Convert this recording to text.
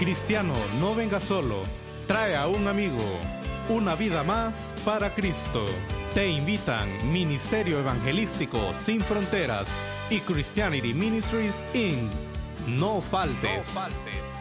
Cristiano, no venga solo, trae a un amigo. Una vida más para Cristo. Te invitan Ministerio Evangelístico Sin Fronteras y Christianity Ministries Inc. No faltes.